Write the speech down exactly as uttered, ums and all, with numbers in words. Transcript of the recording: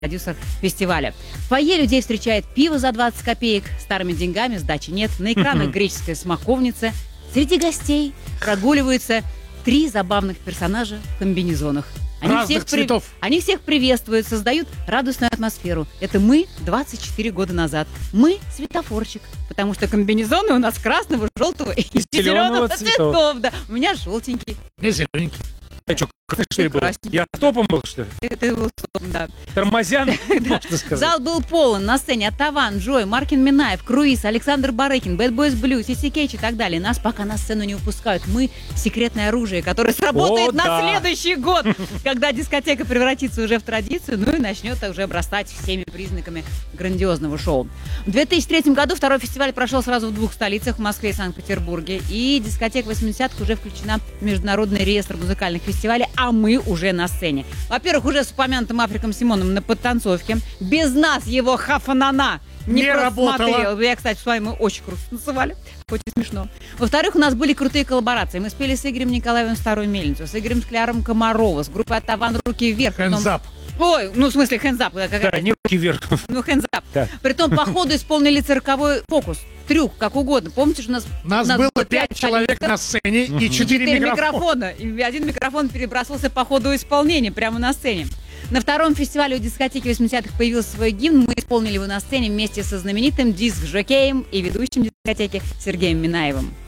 продюсер фестиваля. В фойе людей встречает пиво за двадцать копеек, старыми деньгами сдачи нет, на экранах греческая смоковница. Среди гостей прогуливаются три забавных персонажа в комбинезонах. Они Разных всех, при... цветов. Они всех приветствуют, создают радостную атмосферу. Это мы двадцать четыре года назад. Мы светофорчик, потому что комбинезоны у нас красного, желтого и зеленого цветов. цветов да. У меня желтенький. Не зелененький. А что, красный, что ли, был? Красненький. Я топом был, что ли? Ты, ты был стопом, да. Тормозян, можно сказать. Зал был полон. На сцене Оттаван, Джой, Маркин Минаев, Круиз, Александр Барыкин, Bad Boys Blue, Сиси Кетч и так далее. Нас пока на сцену не выпускают. Мы — секретное оружие, которое сработает О, на да. следующий год, когда дискотека превратится уже в традицию, ну и начнет уже обрастать всеми признаками грандиозного шоу. В две тысячи третьем году второй фестиваль прошел сразу в двух столицах, в Москве и Санкт-Петербурге. И дискотека восьмидесятых уже включена в Международный реестр музыкальных фестивалей, а мы уже на сцене. Во-первых, уже с упомянутым Африком Симоном на подтанцовке. Без нас его хафанана не, Не просмотрел. Я, кстати, с вами мы очень круто танцевали, хоть и смешно. Во-вторых, у нас были крутые коллаборации. Мы спели с Игорем Николаевым «Старую мельницу», с Игорем Скляром «Комарова», с группой Оттаван «Руки вверх». Hands up. Ой, ну в смысле hands up. Да, не руки вверх. Ну hands up. Да. Притом по ходу исполнили цирковой фокус. Трюк, как угодно. Помните, что у нас... Нас, нас было пять человек на сцене и четыре микрофона. микрофона. И один микрофон перебрасывался по ходу исполнения прямо на сцене. На втором фестивале у дискотеки восьмидесятых появился свой гимн. Мы исполнили его на сцене вместе со знаменитым диск-жокеем и ведущим дискотеки Сергеем Минаевым.